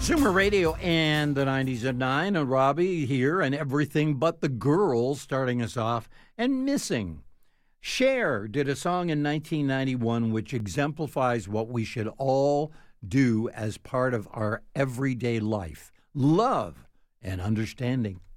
Zoomer Radio and the 90s at 9, and Robbie here, and Everything But the Girl starting us off, and Missing. Cher did a song in 1991 which exemplifies what we should all do as part of our everyday life: love and understanding.